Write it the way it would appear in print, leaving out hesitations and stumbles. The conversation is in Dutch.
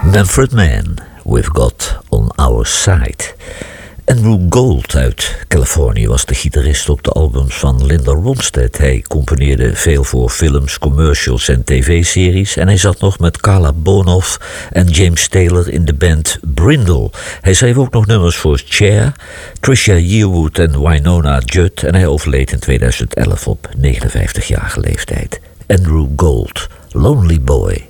Manfred Mann, We've Got On Our Side. Andrew Gold uit Californië was de gitarist op de albums van Linda Ronstadt. Hij componeerde veel voor films, commercials en tv-series. En hij zat nog met Carla Bonoff en James Taylor in de band Brindle. Hij schreef ook nog nummers voor Cher, Trisha Yearwood en Wynonna Judd. En hij overleed in 2011 op 59-jarige leeftijd. Andrew Gold, Lonely Boy.